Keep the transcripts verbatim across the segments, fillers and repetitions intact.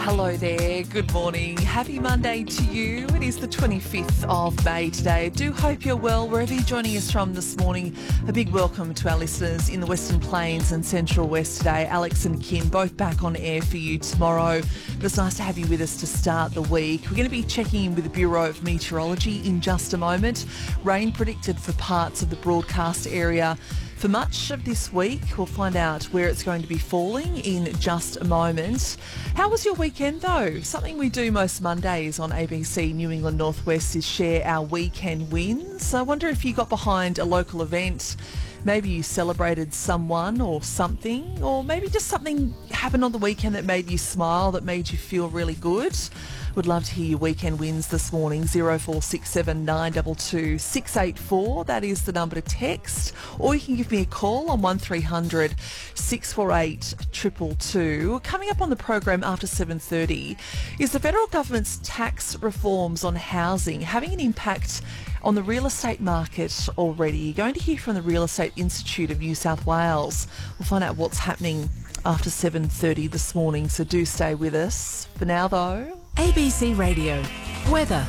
Hello there, good morning. Happy Monday to you. It is the twenty-fifth of May today. I do hope you're well wherever you're joining us from this morning. A big welcome to our listeners in the Western Plains and Central West today. Alex and Kim both back on air for you tomorrow. But it's nice to have you with us to start the week. We're going to be checking in with the Bureau of Meteorology in just a moment. Rain predicted for parts of the broadcast area for much of this week. We'll find out where it's going to be falling in just a moment. How was your weekend though? Something we do most Mondays on A B C New England Northwest is share our weekend wins. I wonder if you got behind a local event. Maybe you celebrated someone or something, or maybe just something happened on the weekend that made you smile, that made you feel really good. Would love to hear your weekend wins this morning. zero four six seven nine two two six eight four. That is the number to text. Or you can give me a call on one three hundred six four eight two two two. Coming up on the program after seven thirty is the federal government's tax reforms on housing having an impact on the real estate market already. You're going to hear from the Real Estate Institute of New South Wales. We'll find out what's happening after seven thirty this morning, so do stay with us. For now though, A B C Radio. Weather.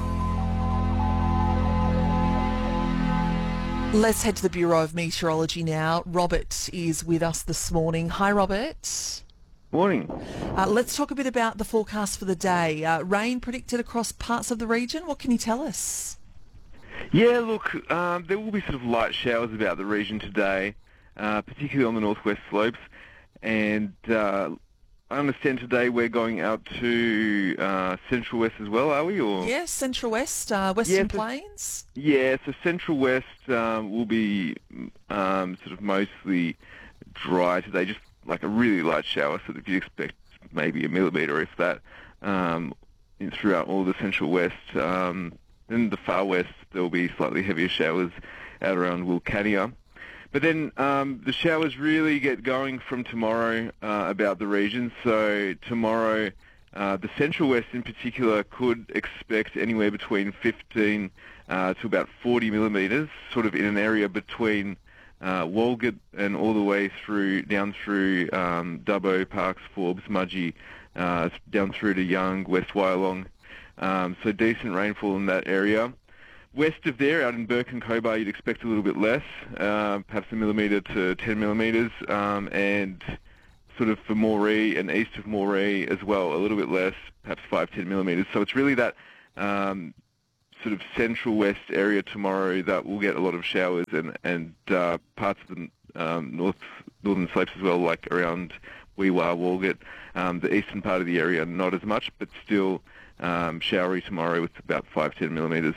Let's head to the Bureau of Meteorology now. Robert is with us this morning. Hi, Robert. Morning. Uh, let's talk a bit about the forecast for the day. Uh, rain predicted across parts of the region. What can you tell us? Yeah, look, um, there will be sort of light showers about the region today, uh, particularly on the northwest slopes. And uh, I understand today we're going out to uh, Central West as well, are we? Or yes, Central West, uh, Western yeah, so, Plains. Yeah, so Central West um, will be um, sort of mostly dry today, just like a really light shower, so that you'd expect maybe a millimetre, if that, um, in, throughout all the Central West. Um, in the far west, there will be slightly heavier showers out around Wilcannia. But then um, the showers really get going from tomorrow uh, about the region. So tomorrow, uh, the Central West in particular could expect anywhere between fifteen uh, to about forty millimetres, sort of in an area between uh, Walgett and all the way through, down through um, Dubbo, Parks, Forbes, Mudgee, uh, down through to Young, West Wyalong. Um, so decent rainfall in that area. West of there, out in Burke and Cobar, you'd expect a little bit less, uh, perhaps a millimetre to ten millimetres, um, and sort of for Moree and east of Moree as well, a little bit less, perhaps five, ten millimetres. So it's really that um, sort of central west area tomorrow that will get a lot of showers, and, and uh, parts of the um, north northern slopes as well, like around Weewar, Walgett. Um, the eastern part of the area, not as much, but still um, showery tomorrow with about five, ten millimetres.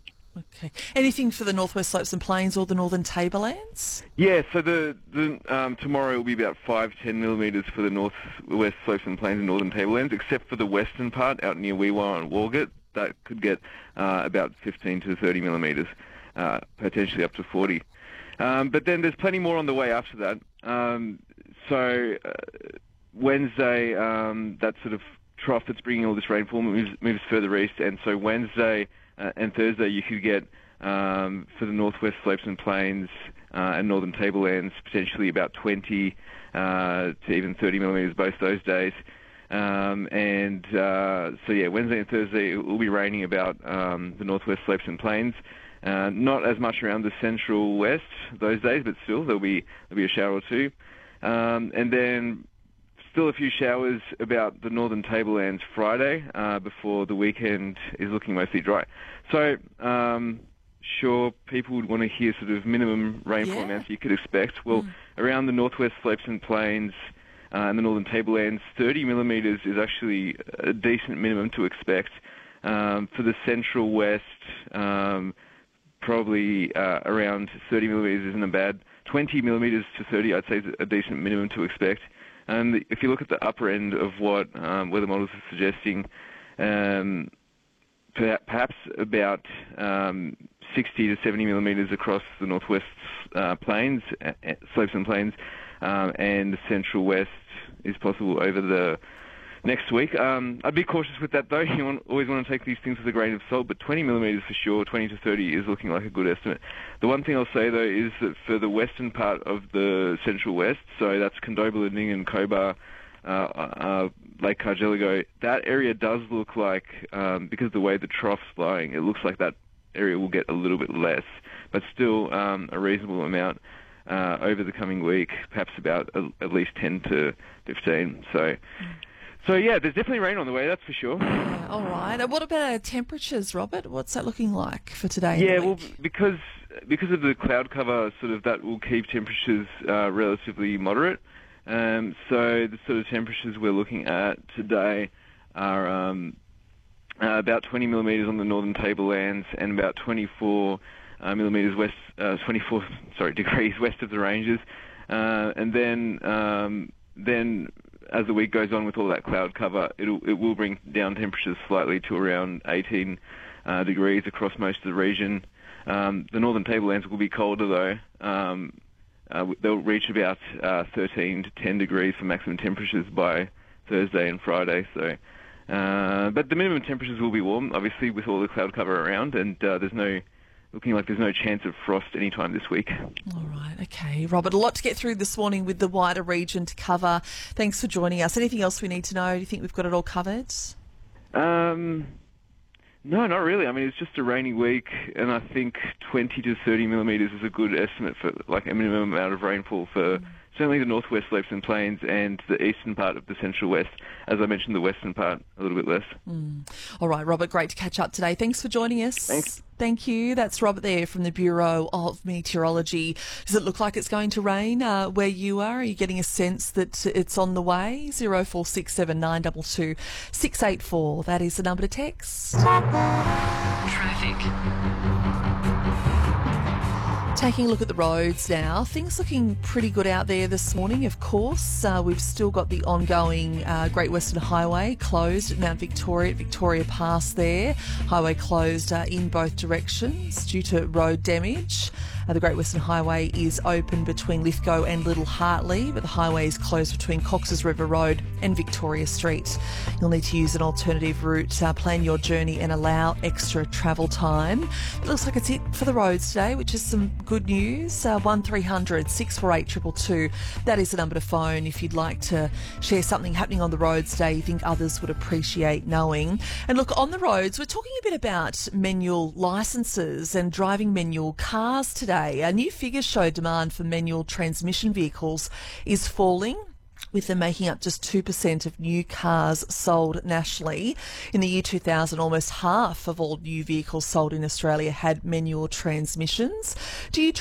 Okay. Anything for the Northwest Slopes and Plains or the Northern Tablelands? Yeah, so the, the um, tomorrow will be about five, ten millimetres for the Northwest Slopes and Plains and Northern Tablelands, except for the western part out near Weewar and Walgett. That could get uh, about fifteen to thirty millimetres, uh, potentially up to forty. Um, but then there's plenty more on the way after that. Um, so uh, Wednesday, um, that sort of trough that's bringing all this rainfall moves, moves further east, and so Wednesday Uh, and Thursday you could get, um, for the Northwest Slopes and Plains uh, and Northern Tablelands, potentially about twenty uh, to even thirty millimetres both those days. Um, and uh, so, yeah, Wednesday and Thursday it will be raining about um, the Northwest Slopes and Plains. Uh, not as much around the Central West those days, but still there'll be, there'll be a shower or two. Um, and then still a few showers about the Northern Tablelands Friday uh, before the weekend is looking mostly dry. So, um, sure, people would want to hear sort of minimum rainfall Yeah. amounts you could expect. Well, mm. around the Northwest Slopes and Plains uh, and the Northern Tablelands, thirty millimetres is actually a decent minimum to expect. Um, for the Central West, um, probably uh, around thirty millimetres isn't a bad. twenty millimetres to thirty, I'd say, is a decent minimum to expect. And if you look at the upper end of what um, weather models are suggesting, um, perhaps about um, sixty to seventy millimetres across the northwest uh, plains, uh, slopes and plains, um, and the central west is possible over the next week. Um, I'd be cautious with that, though. You want, always want to take these things with a grain of salt, but twenty millimetres for sure, twenty to thirty is looking like a good estimate. The one thing I'll say, though, is that for the western part of the central west, so that's Condobolin and Cobar, uh, uh, Lake Cargelligo, that area does look like, um, because of the way the trough's lying, it looks like that area will get a little bit less, but still um, a reasonable amount uh, over the coming week, perhaps about a, at least ten to fifteen. So, so yeah, there's definitely rain on the way, that's for sure. Yeah, all right. And what about our temperatures, Robert? What's that looking like for today? Yeah, well, because because of the cloud cover, sort of that will keep temperatures uh, relatively moderate. Um, so the sort of temperatures we're looking at today are um, uh, about twenty millimetres on the northern tablelands and about twenty-four uh, millimetres west, uh, twenty-four sorry degrees west of the ranges, uh, and then um, then as the week goes on with all that cloud cover, it'll, it will bring down temperatures slightly to around eighteen uh, degrees across most of the region. Um, the northern tablelands will be colder though. Um, uh, they'll reach about uh, thirteen to ten degrees for maximum temperatures by Thursday and Friday. So, uh, but the minimum temperatures will be warm, obviously, with all the cloud cover around, and uh, there's no looking like there's no chance of frost anytime this week. All right, okay. Robert, a lot to get through this morning with the wider region to cover. Thanks for joining us. Anything else we need to know? Do you think we've got it all covered? Um, no, not really. I mean, it's just a rainy week, and I think twenty to thirty millimetres is a good estimate for like a minimum amount of rainfall for mm. certainly the northwest slopes and plains and the eastern part of the central west. As I mentioned, the western part a little bit less. Mm. All right, Robert, great to catch up today. Thanks for joining us. Thanks. Thank you. That's Robert there from the Bureau of Meteorology. Does it look like it's going to rain uh, where you are? Are you getting a sense that it's on the way? zero four six seven nine two two six eight four. That is the number to text. Traffic. Taking a look at the roads now, things looking pretty good out there this morning, of course. Uh, we've still got the ongoing uh, Great Western Highway closed at Mount Victoria, at Victoria Pass there. Highway closed uh, in both directions due to road damage. Uh, the Great Western Highway is open between Lithgow and Little Hartley, but the highway is closed between Cox's River Road and Victoria Street. You'll need to use an alternative route, uh, plan your journey and allow extra travel time. It looks like it's it for the roads today, which is some good news. Uh, one three hundred six four eight two two two. That is the number to phone if you'd like to share something happening on the roads today you think others would appreciate knowing. And look, on the roads, we're talking a bit about manual licences and driving manual cars today. Our new figures show demand for manual transmission vehicles is falling, with them making up just two percent of new cars sold nationally. In the year two thousand, almost half of all new vehicles sold in Australia had manual transmissions. Do you